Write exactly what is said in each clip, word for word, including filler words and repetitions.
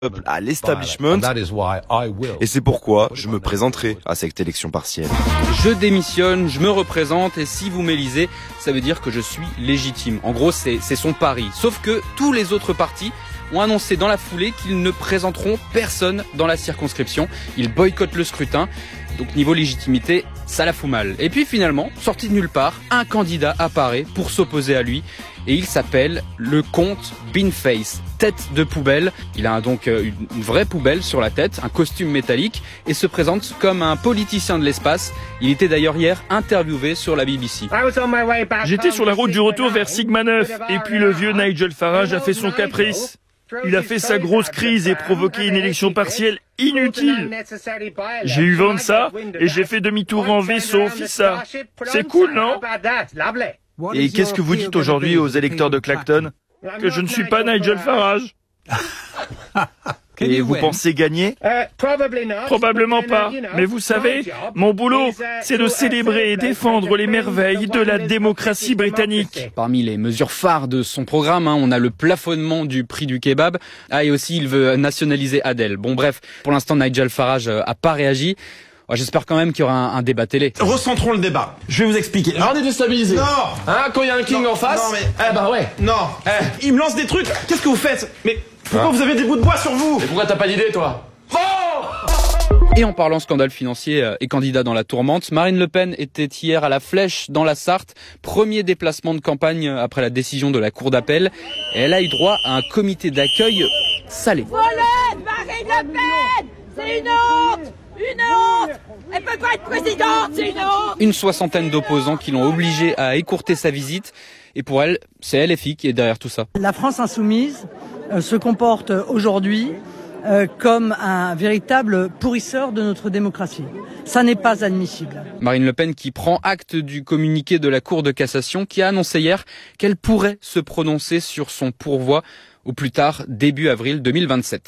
peuple à l'establishment, et c'est pourquoi je me présenterai à cette élection partielle. Je démissionne, je me représente, et si vous m'élisez, ça veut dire que je suis légitime. En gros, c'est, c'est son pari. Sauf que tous les autres partis ont annoncé dans la foulée qu'ils ne présenteront personne dans la circonscription. Ils boycottent le scrutin. Donc niveau légitimité, ça la fout mal. Et puis finalement, sorti de nulle part, un candidat apparaît pour s'opposer à lui. Et il s'appelle le comte Beanface, tête de poubelle. Il a donc une vraie poubelle sur la tête, un costume métallique, et se présente comme un politicien de l'espace. Il était d'ailleurs hier interviewé sur la B B C. J'étais sur la route du retour vers Sigma neuf, et puis le vieux Nigel Farage a fait son caprice. Il a fait sa grosse crise et provoqué une élection partielle inutile. J'ai eu vent de ça et j'ai fait demi-tour en vaisseau, fissa. C'est cool, non? Et qu'est-ce que vous dites aujourd'hui aux électeurs de Clacton? Que je ne suis pas Nigel Farage. Et vous pensez gagner? Probablement pas. Mais vous savez, mon boulot, c'est de célébrer et défendre les merveilles de la démocratie britannique. Parmi les mesures phares de son programme, hein, on a le plafonnement du prix du kebab. Ah, et aussi, il veut nationaliser Adele. Bon, bref, pour l'instant, Nigel Farage euh, a pas réagi. Oh, j'espère quand même qu'il y aura un, un débat télé. Recentrons le débat. Je vais vous expliquer. Alors, on est déstabilisé. Non. Hein, quand il y a un king non, en face. Non, mais... Eh ben ouais. Non. Eh, il me lance des trucs. Qu'est-ce que vous faites? Mais pourquoi hein? Vous avez des bouts de bois sur vous? Et pourquoi t'as pas d'idée, toi? Oh! Et en parlant scandale financier et candidat dans la tourmente, Marine Le Pen était hier à la Flèche dans la Sarthe, premier déplacement de campagne après la décision de la Cour d'appel. Et elle a eu droit à un comité d'accueil salé. Volette, Marine Le Pen, c'est une honte, une honte. Elle peut pas être présidente, c'est une honte. Une soixantaine d'opposants qui l'ont obligée à écourter sa visite. Et pour elle, c'est L F I qui est derrière tout ça. La France insoumise euh, se comporte aujourd'hui Euh, comme un véritable pourrisseur de notre démocratie. Ça n'est pas admissible. Marine Le Pen qui prend acte du communiqué de la Cour de cassation qui a annoncé hier qu'elle pourrait se prononcer sur son pourvoi au plus tard début avril deux mille vingt-sept.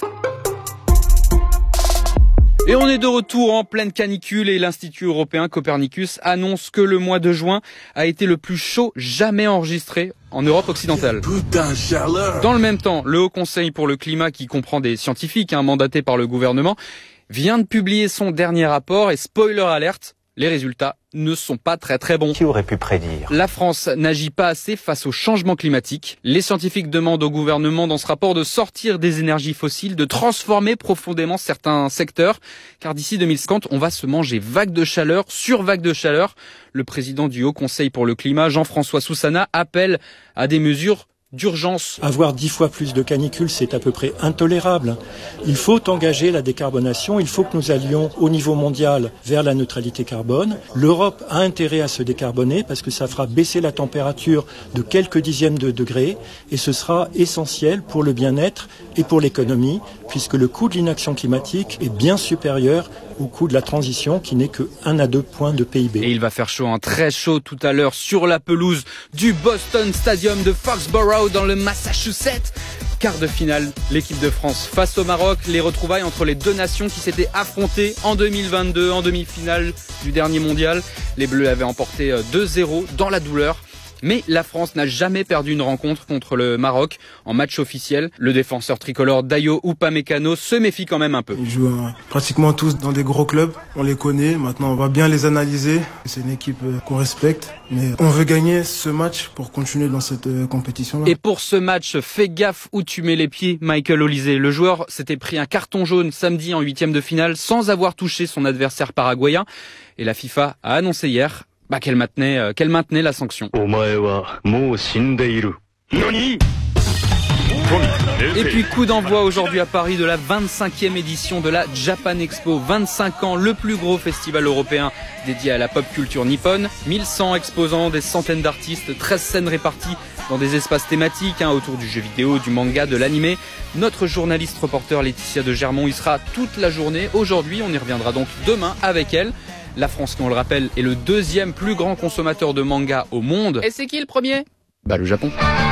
Et on est de retour en pleine canicule et l'Institut européen Copernicus annonce que le mois de juin a été le plus chaud jamais enregistré en Europe occidentale. Putain, chaleur. Dans le même temps, le Haut Conseil pour le climat, qui comprend des scientifiques hein, mandatés par le gouvernement, vient de publier son dernier rapport et spoiler alerte, les résultats ne sont pas très très bons. Qui aurait pu prédire? La France n'agit pas assez face au changement climatique. Les scientifiques demandent au gouvernement dans ce rapport de sortir des énergies fossiles, de transformer profondément certains secteurs, car d'ici deux mille cinquante, on va se manger vague de chaleur sur vague de chaleur. Le président du Haut Conseil pour le climat, Jean-François Soussana, appelle à des mesures d'urgence. Avoir dix fois plus de canicules, c'est à peu près intolérable. Il faut engager la décarbonation, il faut que nous allions au niveau mondial vers la neutralité carbone. L'Europe a intérêt à se décarboner parce que ça fera baisser la température de quelques dixièmes de degrés et ce sera essentiel pour le bien-être et pour l'économie puisque le coût de l'inaction climatique est bien supérieur au coût de la transition qui n'est que un à deux points de P I B. Et il va faire chaud, hein, très chaud tout à l'heure sur la pelouse du Boston Stadium de Foxborough dans le Massachusetts. Quart de finale, l'équipe de France face au Maroc, les retrouvailles entre les deux nations qui s'étaient affrontées en deux mille vingt-deux en demi-finale du dernier mondial. Les Bleus avaient emporté deux zéro dans la douleur. Mais la France n'a jamais perdu une rencontre contre le Maroc en match officiel. Le défenseur tricolore Dayo Upamecano se méfie quand même un peu. Ils jouent euh, pratiquement tous dans des gros clubs. On les connaît. Maintenant, on va bien les analyser. C'est une équipe euh, qu'on respecte. Mais on veut gagner ce match pour continuer dans cette euh, compétition-là. Et pour ce match, fais gaffe où tu mets les pieds, Michael Olise. Le joueur s'était pris un carton jaune samedi en huitième de finale sans avoir touché son adversaire paraguayen. Et la FIFA a annoncé hier Bah qu'elle maintenait, euh, qu'elle maintenait la sanction. Et puis coup d'envoi aujourd'hui à Paris de la vingt-cinquième édition de la Japan Expo. vingt-cinq ans, le plus gros festival européen dédié à la pop culture nippone. mille cent exposants, des centaines d'artistes, treize scènes réparties dans des espaces thématiques hein, autour du jeu vidéo, du manga, de l'animé. Notre journaliste reporter Laetitia de Germont y sera toute la journée. Aujourd'hui, on y reviendra donc demain avec elle. La France, on le rappelle, est le deuxième plus grand consommateur de manga au monde. Et c'est qui le premier ? Bah le Japon.